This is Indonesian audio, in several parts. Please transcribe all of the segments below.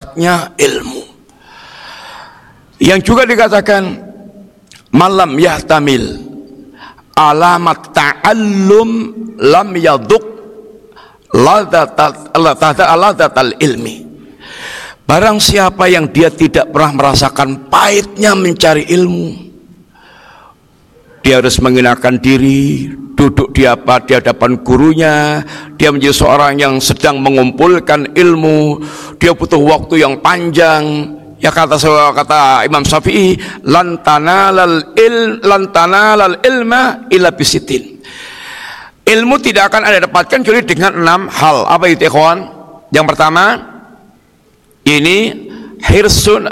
lezatnya ilmu. Yang juga dikatakan malam yahtamil alamat ta'allum lam yaduk ladatal ilmi. Barang siapa yang dia tidak pernah merasakan pahitnya mencari ilmu, dia harus menghinakan diri, duduk di hadapan gurunya, dia menjadi seorang yang sedang mengumpulkan ilmu, dia butuh waktu yang panjang. Ya kata Imam Syafi'i, lan tanalal ilma illa bisitin. Ilmu tidak akan Anda dapatkan kecuali dengan 6 hal. Apa itu ikhwan? Yang pertama, ini hirsun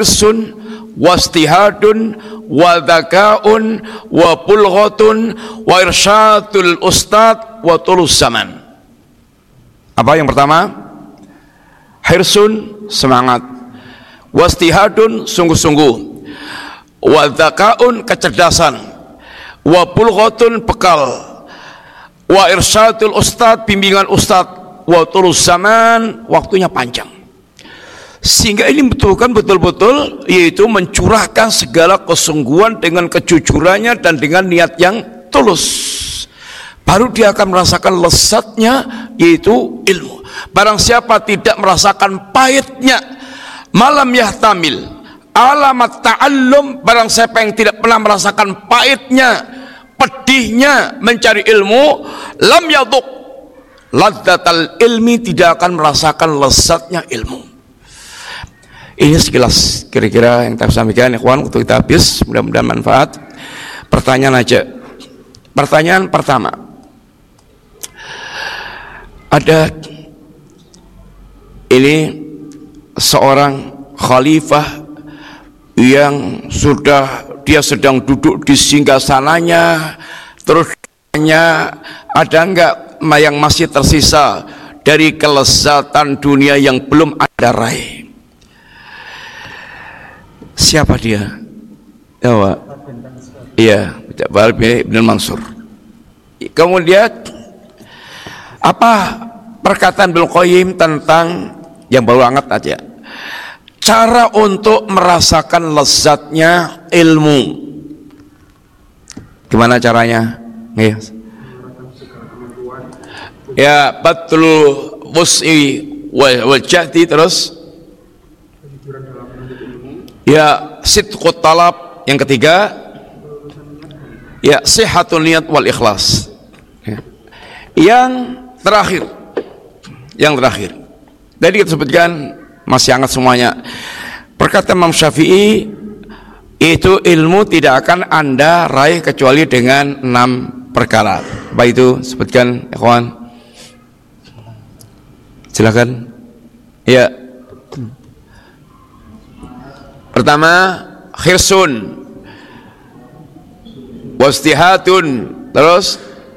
wastihadun wa dzakaun wa bulghatun wa irsyadul ustad wa tulus zaman. Apa yang pertama? Hirsun, semangat. Wastihadun, sungguh-sungguh. Wa dzakaun, kecerdasan. Wa bulghatun, bekal. Wa irsyadul ustad, bimbingan ustad. Wa tulus zaman, waktunya panjang. Sehingga ini betul-betul yaitu mencurahkan segala kesungguhan dengan kejujurannya dan dengan niat yang tulus. Baru dia akan merasakan lezatnya yaitu ilmu. Barang siapa tidak merasakan pahitnya malam yahtamil alamat ta'allum, barang siapa yang tidak pernah merasakan pahitnya, pedihnya mencari ilmu, lam yaduk ladzatal ilmi, tidak akan merasakan lezatnya ilmu. Ini sekilas kira-kira yang saya sampaikan, ikhwan, untuk kita habis, mudah-mudahan manfaat. Pertanyaan aja. Pertanyaan pertama, ada ini seorang khalifah yang dia sedang duduk di singgasananya, terus ada enggak yang masih tersisa dari kelezatan dunia yang belum ada raih? Siapa dia? Iya, Ibn Mansur. Kemudian apa perkataan Ibnu Qayyim tentang yang baru hangat aja, cara untuk merasakan lezatnya ilmu, gimana caranya? Ya, batul wus'i wal jahdi, terus ya sidqut talab, yang ketiga ya sihatun niat wal ikhlas. Yang terakhir tadi kita sebutkan masih hangat semuanya. Perkataan Imam Syafi'i, itu ilmu tidak akan Anda raih kecuali dengan 6 perkara. Apa itu? Sebutkan ikhwan, silakan. Ya, pertama khirsun wastihatun, terus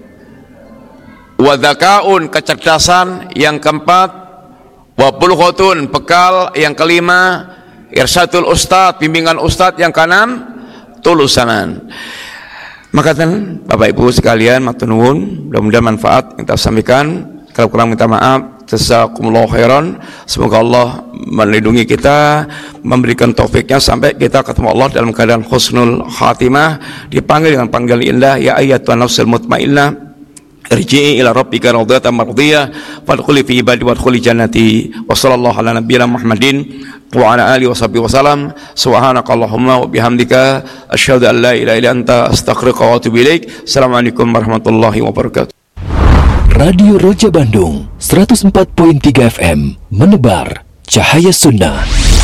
wadakaun, kecerdasan, yang keempat wabulghotun, bekal, yang kelima irsyadul ustad, bimbingan ustad, yang keenam tulus zaman. Maka Bapak Ibu sekalian, matur nuwun, mudah-mudahan manfaat yang kita sampaikan. Kalau kurang minta maaf. Jazakumullahu khairan. Semoga Allah melindungi kita, memberikan taufiknya sampai kita ketemu Allah dalam keadaan husnul khatimah, dipanggil dengan panggilan indah, ya ayyatuhan nafsul mutmainnah irji'i ila rabbika radiyatan mardiyah fadkhuli fi ibadi wadkhuli jannati. Wa sallallahu ala nabiyyina Muhammadin wa ala alihi washabihi wasallam. Subhanakallahumma wa bihamdika asyhadu an la ilaha illa anta astaghfiruka wa atubu ilaik. Assalamualaikum warahmatullahi wabarakatuh. Radio Roja Bandung 104.3 FM menebar cahaya sunnah.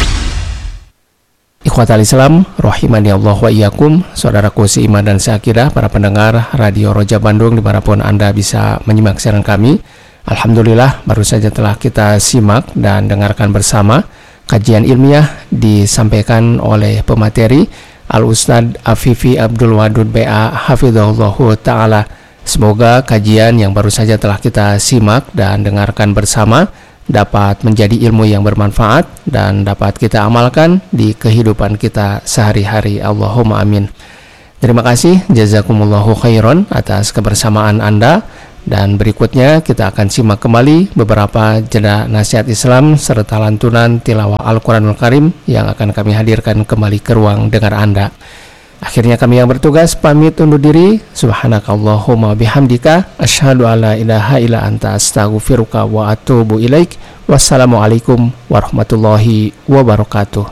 Ikhwatal Islam, rahimani Allah wa iyyakum, saudaraku seiman dan seakidah, para pendengar Radio Roja Bandung dimanapun Anda bisa menyimak siaran kami. Alhamdulillah, baru saja telah kita simak dan dengarkan bersama kajian ilmiah disampaikan oleh pemateri Al-Ustadz Afifi Abdul Wadud BA Hafidhahullahu Ta'ala. Semoga kajian yang baru saja telah kita simak dan dengarkan bersama dapat menjadi ilmu yang bermanfaat dan dapat kita amalkan di kehidupan kita sehari-hari. Allahumma amin. Terima kasih, jazakumullahu khairan atas kebersamaan Anda Dan berikutnya kita akan simak kembali beberapa jeda nasihat Islam serta lantunan tilawah Al-Quranul Karim yang akan kami hadirkan kembali ke ruang dengar Anda. Akhirnya kami yang bertugas pamit undur diri. Subhanakallahumma bihamdika asyhadu alla ilaha illa anta astaghfiruka wa atubu ilaik. Wassalamualaikum warahmatullahi wabarakatuh.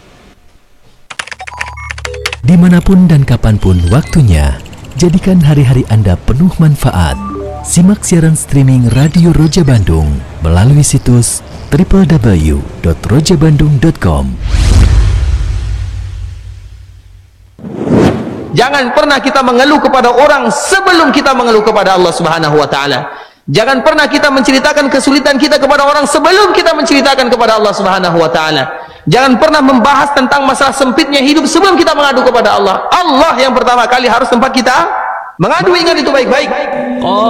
Dimanapun dan kapanpun waktunya, jadikan hari-hari Anda penuh manfaat. Simak siaran streaming Radio Roja Bandung melalui situs www.rojabandung.com. Jangan pernah kita mengeluh kepada orang sebelum kita mengeluh kepada Allah Subhanahu wa taala. Jangan pernah kita menceritakan kesulitan kita kepada orang sebelum kita menceritakan kepada Allah Subhanahu wa taala. Jangan pernah membahas tentang masalah sempitnya hidup sebelum kita mengadu kepada Allah. Allah yang pertama kali harus tempat kita mengadu, ingat itu baik-baik.